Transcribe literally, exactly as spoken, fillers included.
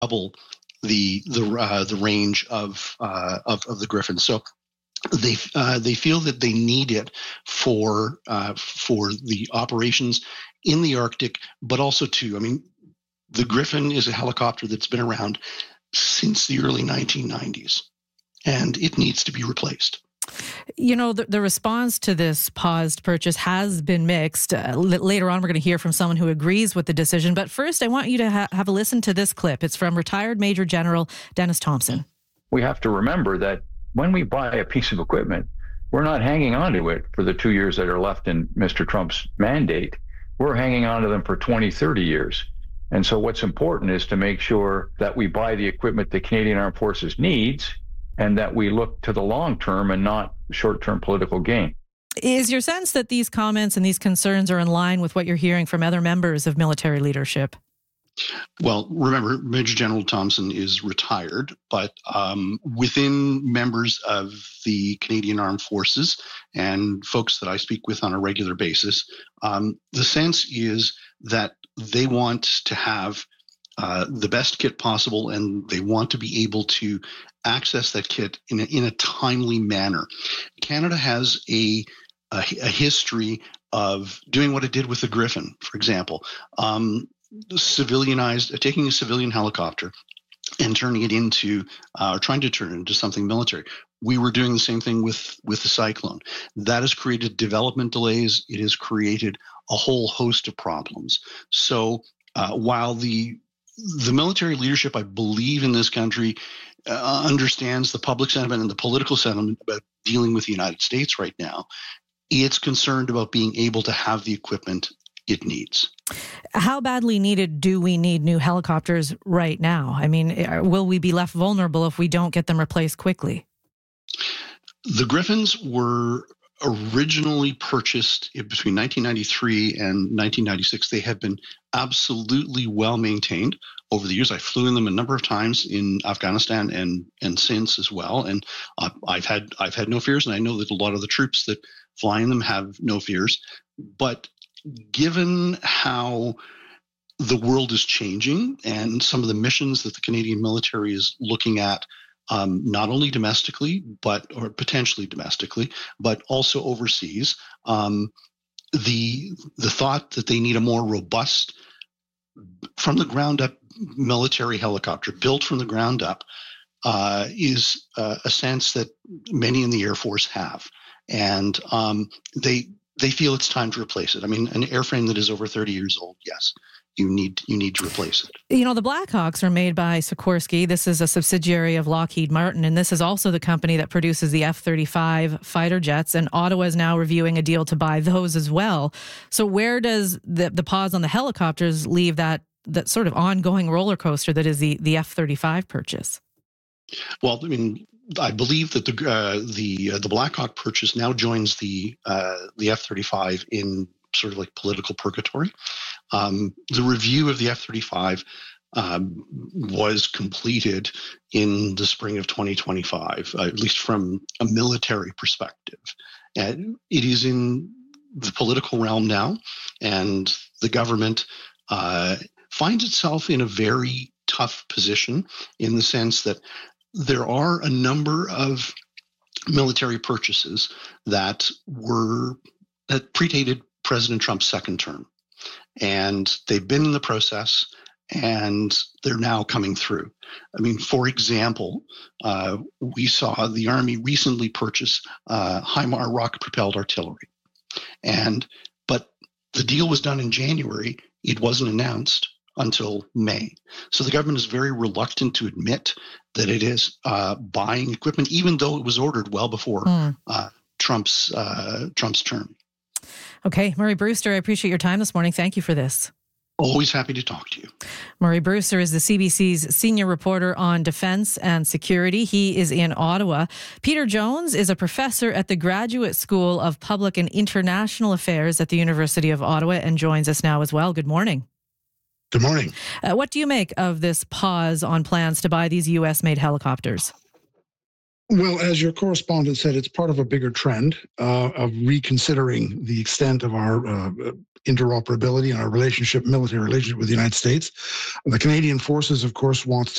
double the the uh, the range of, uh, of of the Griffins. So they uh, they feel that they need it for uh, for the operations in the Arctic, but also too. I mean, the Griffin is a helicopter that's been around since the early nineteen nineties, and it needs to be replaced. You know, the, the response to this paused purchase has been mixed. Uh, l- later on, we're going to hear from someone who agrees with the decision. But first, I want you to ha- have a listen to this clip. It's from retired Major General Dennis Thompson. We have to remember that when we buy a piece of equipment, we're not hanging on to it for the two years that are left in Mister Trump's mandate. We're hanging on to them for twenty, thirty years. And so what's important is to make sure that we buy the equipment the Canadian Armed Forces needs, and that we look to the long term and not short-term political gain. Is your sense that these comments and these concerns are in line with what you're hearing from other members of military leadership? Well, remember, Major General Thompson is retired, but um, within members of the Canadian Armed Forces and folks that I speak with on a regular basis, um, the sense is that they want to have uh, the best kit possible, and they want to be able to access that kit in a, in a timely manner. Canada has a, a, a history of doing what it did with the Griffin, for example. Um, civilianized, taking a civilian helicopter and turning it into, uh, or trying to turn it into something military. We were doing the same thing with, with the Cyclone. That has created development delays. It has created a whole host of problems. So uh, while the the military leadership, I believe, in this country uh, understands the public sentiment and the political sentiment about dealing with the United States right now, it's concerned about being able to have the equipment it needs. How badly needed do we need new helicopters right now? I mean, will we be left vulnerable if we don't get them replaced quickly? The Griffins were originally purchased between nineteen ninety-three and nineteen ninety-six. They have been absolutely well maintained over the years. I flew in them a number of times in Afghanistan and and since as well, and uh, I've had I've had no fears, and I know that a lot of the troops that fly in them have no fears. But given how the world is changing and some of the missions that the Canadian military is looking at, um, not only domestically, but or potentially domestically, but also overseas, um, the the thought that they need a more robust, from the ground up military helicopter built from the ground up uh, is uh, a sense that many in the Air Force have, and um, they. They feel it's time to replace it. I mean, an airframe that is over thirty years old, yes, you need you need to replace it. You know, the Blackhawks are made by Sikorsky. This is a subsidiary of Lockheed Martin, and this is also the company that produces the F thirty-five fighter jets, and Ottawa is now reviewing a deal to buy those as well. So where does the, the pause on the helicopters leave that that sort of ongoing roller coaster that is the, the F thirty-five purchase? Well, I mean, I believe that the uh, the uh, the Blackhawk purchase now joins the uh, the F thirty-five in sort of like political purgatory. Um, the review of the F thirty-five um, was completed in the spring of twenty twenty-five, uh, at least from a military perspective. And it is in the political realm now, and the government uh, finds itself in a very tough position in the sense that there are a number of military purchases that were that predated President Trump's second term, and they've been in the process, and they're now coming through. I mean, for example, uh, we saw the Army recently purchase uh, HIMAR rocket-propelled artillery, and but the deal was done in January. It wasn't announced until May. So the government is very reluctant to admit that it is uh, buying equipment, even though it was ordered well before mm. uh, Trump's uh, Trump's term. Okay, Murray Brewster, I appreciate your time this morning. Thank you for this. Always happy to talk to you. Murray Brewster is the C B C's senior reporter on defense and security. He is in Ottawa. Peter Jones is a professor at the Graduate School of Public and International Affairs at the University of Ottawa and joins us now as well. Good morning. Good morning. Uh, what do you make of this pause on plans to buy these U S-made helicopters? Well, as your correspondent said, it's part of a bigger trend uh, of reconsidering the extent of our uh, interoperability and our relationship, military relationship with the United States. The Canadian Forces, of course, wants